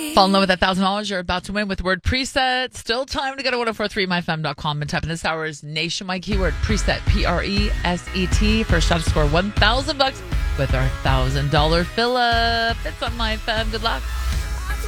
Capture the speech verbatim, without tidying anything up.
Fall in love with that one thousand dollars you're about to win with the word preset. Still time to go to ten forty-three my f m dot com and type in this hour's nationwide keyword preset, P R E S E T. First shot to score one thousand bucks with our one thousand dollars fill-up. It's on my F M. Good luck.